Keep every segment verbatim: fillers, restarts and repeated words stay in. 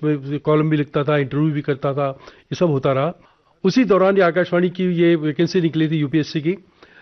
उसमें कॉलम भी लिखता था, इंटरव्यू भी करता था, ये सब होता रहा। उसी दौरान ये आकाशवाणी की ये वैकेंसी निकली थी यूपीएससी की,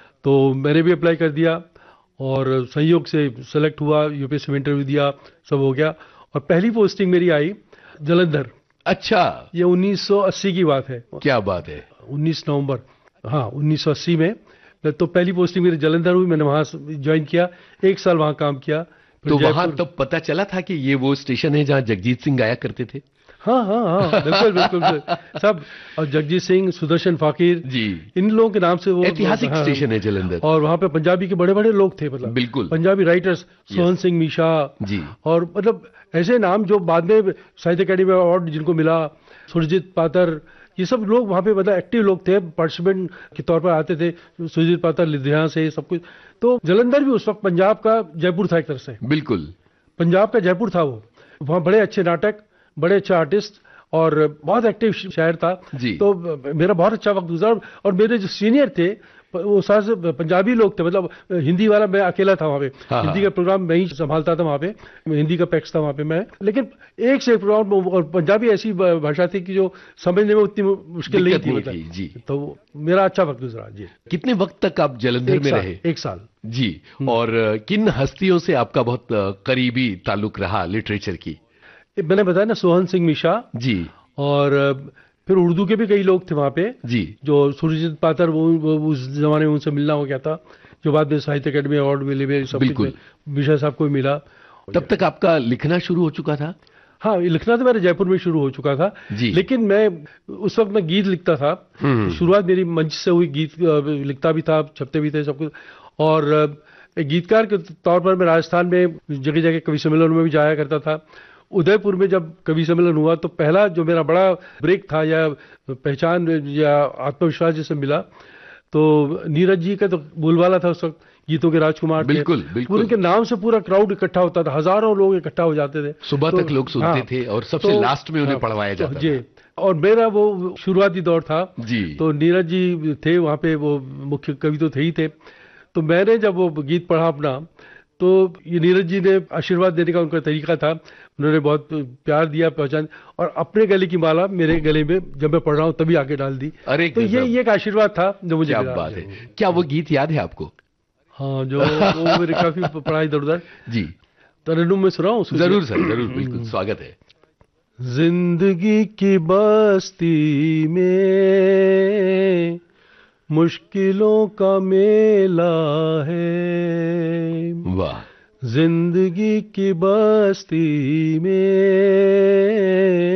तो मैंने भी अप्लाई कर दिया और संयोग से सेलेक्ट हुआ, यूपीएससी में इंटरव्यू दिया, सब हो गया और पहली पोस्टिंग मेरी आई जालंधर। अच्छा, ये उन्नीस सौ अस्सी की बात है। क्या बात है। उन्नीस नवंबर, हाँ उन्नीस सौ अस्सी में। तो पहली पोस्टिंग मेरी जालंधर हुई, मैंने वहां ज्वाइन किया, एक साल वहां काम किया। तो वहां तब पता चला था कि ये वो स्टेशन है जहां जगजीत सिंह गाया करते थे? हाँ हाँ हाँ, बिल्कुल बिल्कुल सब। और जगजीत सिंह, सुदर्शन फाकिर जी, इन लोगों के नाम से वो ऐतिहासिक हाँ, स्टेशन है जालंधर। और वहाँ पे पंजाबी के बड़े बड़े लोग थे, मतलब बिल्कुल पंजाबी राइटर्स, सोहन सिंह मीशा जी, और मतलब ऐसे नाम जो बाद में साहित्य अकेडमी अवार्ड जिनको मिला, सुरजीत पातर, ये सब लोग वहाँ पे मतलब एक्टिव लोग थे, पार्टिसिपेंट के तौर पर आते थे। सुरजीत पातर लुधियाना से, सब कुछ। तो जालंधर भी उस वक्त पंजाब का जयपुर था एक तरह से, बिल्कुल पंजाब का जयपुर था वो। वहाँ बड़े अच्छे नाटक, बड़े अच्छे आर्टिस्ट और बहुत एक्टिव शायर था जी। तो मेरा बहुत अच्छा वक्त गुजरा। और मेरे जो सीनियर थे वो सारे पंजाबी लोग थे, मतलब हिंदी वाला मैं अकेला था वहाँ पे। हाँ, हिंदी का प्रोग्राम मैं ही संभालता था वहाँ पे, हिंदी का पैक्स था वहाँ पे मैं। लेकिन एक से एक प्रोग्राम, और पंजाबी ऐसी भाषा थी कि जो समझने में उतनी मुश्किल नहीं थी, थी जी। तो मेरा अच्छा वक्त गुजरा जी। कितने वक्त तक आप जालंधर में रहे? एक साल जी। और किन हस्तियों से आपका बहुत करीबी ताल्लुक रहा लिटरेचर की? मैंने बताया ना, सोहन सिंह मीशा जी, और फिर उर्दू के भी कई लोग थे वहाँ पे जी, जो सुरजीत पातर, वो, वो उस जमाने में उनसे मिलना हो गया था, जो बाद में साहित्य अकेडमी अवार्ड मिले हुए, सब कुछ मिशा साहब को मिला। तब तक आपका लिखना शुरू हो चुका था? हाँ, लिखना तो मेरे जयपुर में शुरू हो चुका था जी। लेकिन मैं उस वक्त मैं गीत लिखता था। शुरुआत मेरी मंच से हुई, गीत लिखता भी था, छपते भी थे, सब कुछ। और एक गीतकार के तौर पर मैं राजस्थान में जगह जगह कवि सम्मेलनों में भी जाया करता था। उदयपुर में जब कवि सम्मेलन हुआ तो पहला जो मेरा बड़ा ब्रेक था या पहचान या आत्मविश्वास जैसे मिला, तो नीरज जी का तो बोलबाला था उस वक्त, गीतों के राजकुमार थे। बिल्कुल, बिल्कुल। उनके नाम से पूरा क्राउड इकट्ठा होता था, हजारों लोग इकट्ठा हो जाते थे, सुबह तो, तक लोग सुनते हाँ, थे और सबसे तो, लास्ट में उन्हें हाँ, पढ़वाया जाता जी। था। और मेरा वो शुरुआती दौर था जी। तो नीरज जी थे वहाँ पे, वो मुख्य कवि तो थे ही थे। तो मैंने जब वो गीत पढ़ा अपना, तो ये नीरज जी ने आशीर्वाद देने का उनका तरीका था, उन्होंने बहुत प्यार दिया, पहचान, और अपने गले की माला मेरे गले में जब मैं पढ़ रहा हूँ तभी आके डाल दी। अरे तो ये ये एक आशीर्वाद था जो मुझे क्या मिला। बात है। क्या वो गीत याद है आपको? हाँ, जो वो मेरे काफी पढ़ा इधर उधर जी, तरन्नुम में सुनाऊं? जरूर सर, जरूर, बिल्कुल, स्वागत है। जिंदगी की बस्ती में मुश्किलों का मेला है, वाह। जिंदगी की बस्ती में